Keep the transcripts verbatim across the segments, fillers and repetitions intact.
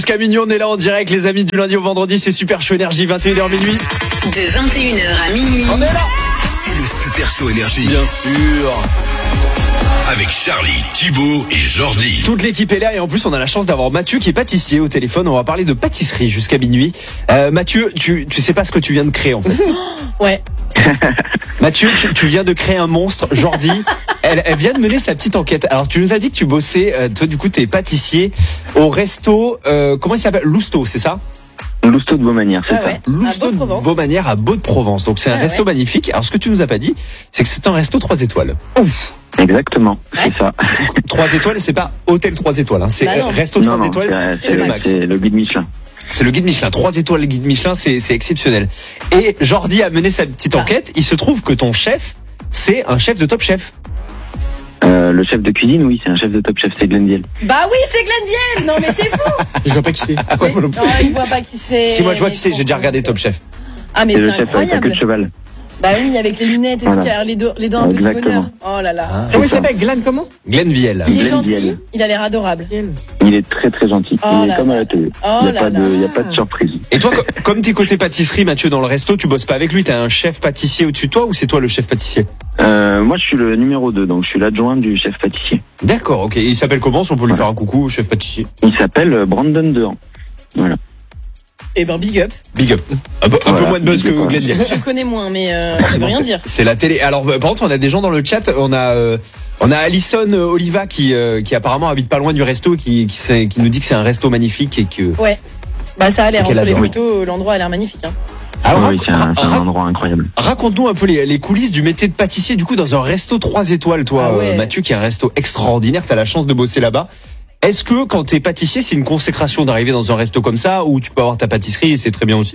Jusqu'à minuit, on est là en direct, les amis, du lundi au vendredi, c'est Super Show Énergie, vingt et une heures minuit. De vingt et une heures à minuit. On est là. C'est le Super Show Énergie. Bien sûr. Avec Charlie, Thibaut et Jordi. Toute l'équipe est là et en plus on a la chance d'avoir Mathieu qui est pâtissier au téléphone. On va parler de pâtisserie jusqu'à minuit. Euh, Mathieu, tu, tu sais pas ce que tu viens de créer en fait. Ouais. Mathieu, tu, tu viens de créer un monstre. Jordi, elle, elle vient de mener sa petite enquête. Alors tu nous as dit que tu bossais, euh, toi du coup t'es pâtissier au resto, euh, comment il s'appelle, Lousteau, c'est ça? Lousteau de Beaumanière, c'est Ah ça. ouais. Lousteau de Beau-de-Provence. Beaumanière à Beau-de-Provence. Donc c'est un Ah resto ouais. magnifique. Alors ce que tu nous as pas dit, c'est que c'est un resto trois étoiles. Ouf. Exactement, c'est ça. trois étoiles, c'est pas hôtel trois étoiles, hein. C'est Bah non. resto Non, trois non, étoiles, c'est, c'est le max. c'est le guide Michelin. C'est le guide Michelin. trois étoiles, le guide Michelin, c'est, c'est exceptionnel. Et Jordi a mené sa petite Ah. enquête. Il se trouve que ton chef, c'est un chef de Top Chef. Euh, le chef de cuisine, oui, c'est un chef de Top Chef, c'est Glenn Viel. Bah oui, c'est Glenn Viel. Non mais c'est fou. Je vois pas qui c'est. Ah Mais- non, il voit pas qui c'est. Si moi je vois qui Mais c'est, j'ai déjà regardé Top Chef. Ah mais C'est c'est le chef avec la queue incroyable. de cheval. Bah oui, avec les lunettes et Voilà. tout, qui a les, deux- les dents un peu du Exactement. bonheur. Oh là là. Comment il s'appelle Glenn comment Glenn Viel. Il est Glenn gentil, Viel. il a l'air adorable. Il est très très gentil. Oh il là est comme là. à la télé. Oh il n'y là a, pas de- là. il y a pas de surprise. Et toi, co- comme t'es côté pâtisserie, Mathieu, dans le resto, tu bosses pas avec lui. T'as un chef pâtissier au-dessus de toi ou c'est toi le chef pâtissier? Euh, moi, je suis le numéro deux, donc je suis l'adjoint du chef pâtissier. D'accord, ok. Il s'appelle comment si on peut lui faire un coucou, chef pâtissier? Il s'appelle euh, Brandon Dehan. Voilà. Eh ben big up. Big up. Un peu, un peu Voilà, moins de buzz big que up, Glenn Viel. Je connais moins, mais euh, ça veut rien c'est- dire. C'est la télé. Alors, euh, par contre, on a des gens dans le chat. On a, euh, on a Alison euh, Oliva qui, euh, qui apparemment habite pas loin du resto, qui, qui, sait- qui nous dit que c'est un resto magnifique et que. Ouais. Bah ça a l'air, hein, Quel sur les adore. photos, l'endroit a l'air magnifique. Hein. Alors, oui, c'est un, c'est un rac- endroit incroyable. raconte-nous un peu les, les coulisses du métier de pâtissier, du coup, dans un resto trois étoiles, toi, Ah ouais. euh, Mathieu, qui est un resto extraordinaire. T'as la chance de bosser là-bas. Est-ce que quand t'es pâtissier, c'est une consécration d'arriver dans un resto comme ça, ou tu peux avoir ta pâtisserie et c'est très bien aussi?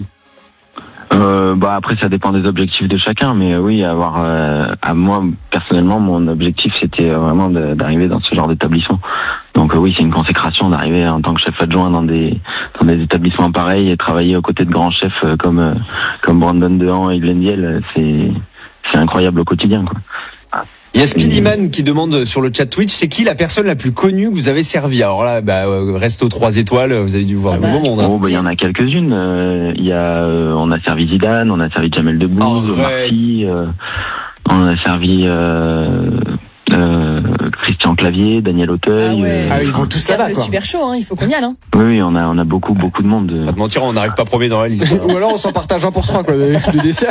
Euh, bah après, ça dépend des objectifs de chacun, mais euh, oui, avoir euh, à moi personnellement, mon objectif c'était euh, vraiment de- d'arriver dans ce genre d'établissement. Donc euh, oui, c'est une consécration d'arriver en tant que chef adjoint dans des dans des établissements pareils et travailler aux côtés de grands chefs euh, comme euh, comme Brandon Dehan et Glenn Viel, euh, c'est c'est incroyable au quotidien, quoi. Il y a Speedyman qui demande sur le chat Twitch, c'est qui la personne la plus connue que vous avez servi? Alors là, bah, euh, resto trois étoiles, vous avez dû voir Ah du bah, beau monde. hein. Oh, bah, il y en a quelques-unes. Euh, Il y a, euh, on a servi Zidane, on a servi Jamel Debbouze, Arrête. Marty, euh, on a servi euh, euh, Christian Clavier, Daniel Auteuil. Ah ouais. euh, Ah, ils vont tous C'est là-bas, le quoi. super chaud, hein. Il faut qu'on y aille. Hein. Oui, oui, on a, on a beaucoup, beaucoup de monde. Pas te mentir, on n'arrive pas premier dans la liste. Ou alors on s'en partage un pour trois quoi, de dessert.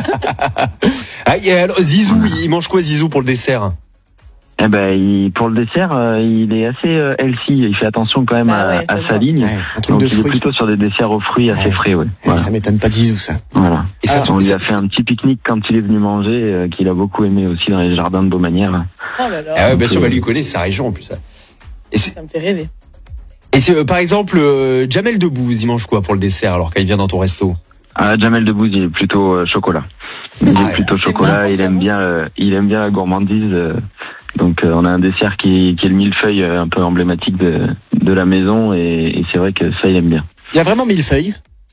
Ah, et alors, Zizou, il mange quoi Zizou pour le dessert? Eh ben, il, pour le dessert, euh, il est assez euh, healthy. Il fait attention quand même Ah à, ouais, ça à se sa voit. ligne. Ouais, un truc Donc, de il est fruits. plutôt sur des desserts aux fruits assez Ouais. frais, ouais. Ouais, Voilà. ça m'étonne pas de Zizou ça. Voilà. Et ça, On lui ça- a fait un petit pique-nique quand il est venu manger, euh, qu'il a beaucoup aimé aussi dans les jardins de Beaumanière. Oh là là. Ah ouais, bien sûr, Donc, bah, euh, lui connaît, c'est sa région en plus. ça. Et c'est, Ça me fait rêver. et c'est, euh, par exemple, euh, Jamel Debbouze, il mange quoi pour le dessert alors qu'il vient dans ton resto? Ah, Jamel Debbouze, il est plutôt euh, chocolat. Il Ah, est plutôt c'est chocolat. marrant, Il ça, aime hein. bien, euh, il aime bien la gourmandise. euh, donc, euh, on a un dessert qui, qui est le millefeuille, euh, un peu emblématique de, de la maison, et, et c'est vrai que ça, il aime bien. Il y a vraiment mille feuilles.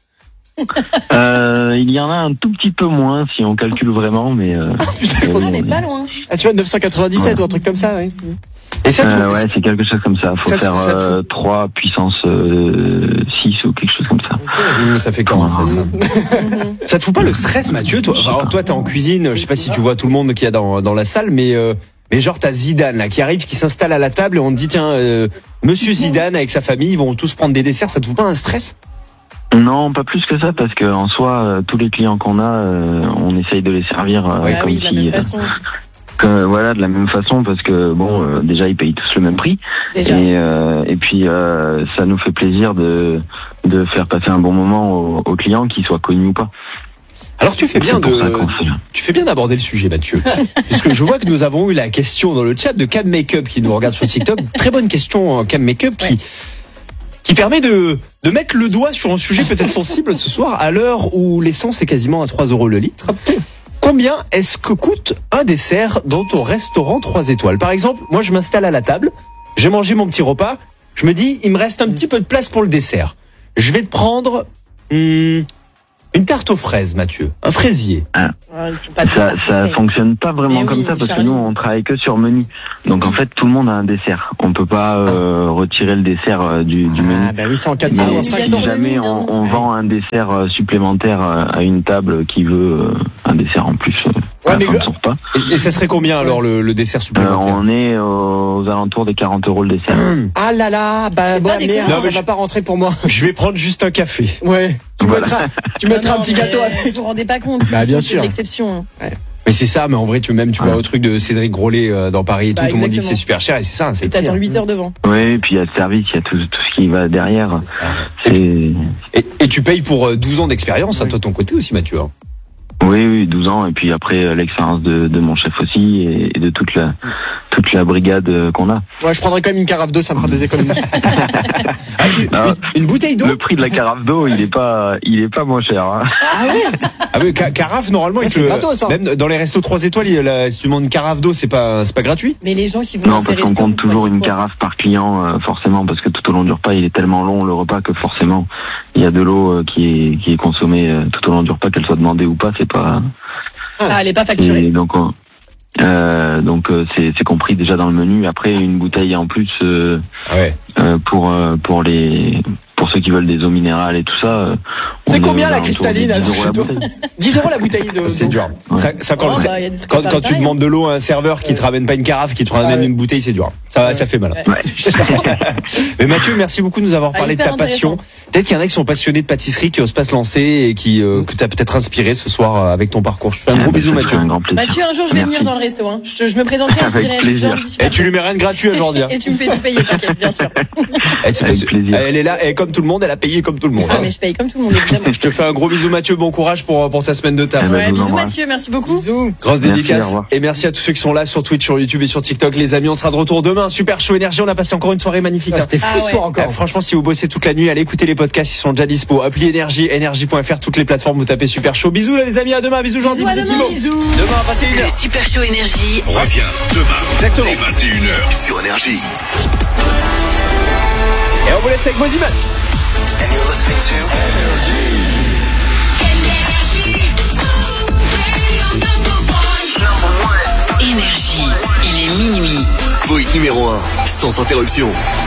Euh, il y en a un tout petit peu moins si on calcule vraiment, mais. Euh, Je euh, pense- On n'est pas loin. Ah tu vois neuf cent quatre-vingt-dix-sept Ouais. ou un truc comme ça, oui. Et ça, euh, tu- ouais, c'est quelque chose comme ça. Faut Ça te- faire ça te- euh, trois puissance euh, six ou quelque chose comme ça. Mmh, ça fait quarante-sept. hein. Mhm. Ça te fout pas le stress, Mathieu? Toi, alors, toi, t'es en cuisine. Je sais pas si tu vois tout le monde qu'il y a dans, dans la salle, mais euh, mais genre t'as Zidane là qui arrive, qui s'installe à la table et on te dit tiens, euh, Monsieur Zidane avec sa famille, ils vont tous prendre des desserts. Ça te fout pas un stress? Non, pas plus que ça, parce que en soi, euh, tous les clients qu'on a, euh, on essaye de les servir euh, Ouais, Ah comme oui, de la si, même euh, façon. que- voilà, de la même façon, parce que bon, euh, déjà ils payent tous le même prix, Déjà. et euh, et puis euh, ça nous fait plaisir de de faire passer un bon moment aux, aux clients, qu'ils soient connus ou pas. Alors tu fais bien C'est pour ça qu'on de fait. tu fais bien d'aborder le sujet, Mathieu, puisque je vois que nous avons eu la question dans le chat de Cam Makeup qui nous regarde sur TikTok. Très bonne question, hein, Cam Makeup, qui Ouais. qui permet de de mettre le doigt sur un sujet peut-être sensible ce soir, à l'heure où l'essence est quasiment à trois euros le litre. Combien est-ce que coûte un dessert dans ton restaurant trois étoiles? Par exemple, moi je m'installe à la table, j'ai mangé mon petit repas, je me dis il me reste un petit peu de place pour le dessert. Je vais te prendre hum, Une tarte aux fraises, Mathieu. Un fraisier. Ah, ils font pas de Ça, tarte ça fraise. fonctionne pas vraiment Mais comme oui, ça parce Charlie. que nous on travaille que sur menu. Donc en fait tout le monde a un dessert. On peut pas euh, retirer le dessert euh, du, du menu. Ah, bah oui, c'est en quatre Mais ans, en Mais cinq si ans. jamais on, on vend un dessert euh, supplémentaire euh, à une table qui veut euh, un dessert en plus, euh, Ouais, à la mais fin de le- son repas, Et, et ça serait combien alors le, le dessert euh, supplémentaire? on est aux alentours des quarante euros le dessert. Ah là là, bah, C'est bah pas des merde, cons. Non, ça mais va je- pas rentrer pour moi. Je vais prendre juste un café. Ouais. Tu Voilà. mettras, tu Non, mettras non, un petit mais gâteau avec. Vous vous rendez pas compte. Bah, ils bien font sûr. de l'exception. Mais c'est ça, mais en vrai, tu même tu vas au truc de Cédric Grolet euh, dans Paris et tout, Bah, tout le monde dit que c'est exactement. super cher et c'est ça, c'est Et le prix, t'attends hein. huit heures devant. Oui, et puis il y a le service, il y a tout, tout ce qui va derrière. C'est Et, et tu payes pour euh, douze ans d'expérience, à Oui. toi de ton côté aussi, Mathieu. hein. oui, oui, douze ans et puis après euh, l'expérience de, de mon chef aussi et, et de toute la toute la brigade euh, qu'on a. Ouais, je prendrais quand même une carafe d'eau, ça me fera des économies. Ah, une, Ah, une- une bouteille d'eau. Le prix de la carafe d'eau, il est pas il est pas moins cher. Hein. Ah oui, ca- carafe normalement, Ouais, ils te c'est le- gratos, hein. même dans les restos trois étoiles, il y a la- si tu demandes une carafe d'eau, c'est pas c'est pas gratuit. Mais les gens qui vont dans Non, ces parce qu'on restos, compte vous toujours croyez une quoi carafe par client, euh, forcément, parce que tout au long du repas, il est tellement long le repas que forcément, il y a de l'eau euh, qui est qui est consommée euh, tout au long du repas, qu'elle soit demandée ou pas, c'est pas. Ah, elle est pas Et facturée. donc, on- euh, donc euh, c'est c'est compris déjà dans le menu. Après, une bouteille en plus euh, Ouais. euh, pour euh, pour les pour ceux qui veulent des eaux minérales et tout ça. euh, on C'est est combien aux la alentours de cristalline dix alors euros la chez toi bouteille. dix euros la bouteille de. Ça, c'est d'eau. dur. Ouais. Ça, ça, quand, Oh, c'est- bah, y a des trucs quand, pas quand tu pareils, demandes de l'eau à un serveur qui te ramène pas une carafe, qui te ramène Ah ouais. une bouteille, c'est dur. Ça, ça fait mal. Ouais. Mais Mathieu, merci beaucoup de nous avoir Ah, parlé de hyper ta passion. Peut-être qu'il y en a qui sont passionnés de pâtisserie, qui osent pas se lancer et qui euh, que t'as peut-être inspiré ce soir euh, avec ton parcours. Je te fais un Ah, gros bah, bisou, ça Mathieu. fait un grand plaisir. Mathieu, un jour, je vais Merci. venir dans le resto. Hein. Je, te- je me présenterai, je Avec dirai plaisir. Georges du Super Et tu lui mets rien de gratuit à Jordi. hein. Et tu me fais tout payer, t'inquiète, bien sûr. Elle, c'est Avec parce- plaisir. Elle est là, et comme tout le monde, elle a payé comme tout le monde. Ah, hein. mais je paye comme tout le monde, évidemment. Je te fais un gros bisou, Mathieu. Bon courage pour, pour ta semaine de taf. Eh ben, Ouais, je vous bisous embrasse. Mathieu, merci beaucoup. Bisous. Grosse Merci, au dédicace. revoir. Et merci à tous ceux qui sont là sur Twitch, sur YouTube et sur TikTok. Les amis, on sera de retour demain. Super Show Énergie. On a passé encore une soirée magnifique. Ah, hein. C'était fou Ah ce ouais. soir Ah, encore. franchement, si vous bossez toute la nuit, allez écouter les podcasts, ils sont déjà dispo. Appli Énergie, énergie point f r, toutes les plateformes, vous tapez Super Show. Bisous là les amis, à demain. Bisous Jordi, Bisous à bisous demain. Thibaut. Bisous. Demain à vingt et une Le heures. Super Show Énergie Reviens demain Exactement. dès vingt et une heures sur Énergie. Et on vous laisse avec vos images. Énergie. Il est minuit. Voït numéro un, sans interruption.